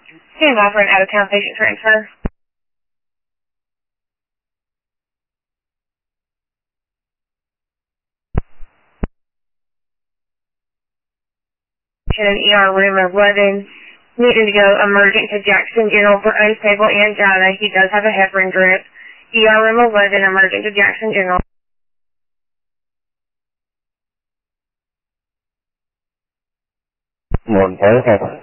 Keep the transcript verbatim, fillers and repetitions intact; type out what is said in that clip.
Stand by for an out-of-town patient transfer. In an E R room of eleven, needing to go emergent to Jackson General for unstable angina. He does have a heparin drip. E R room eleven, emergent to Jackson General. One,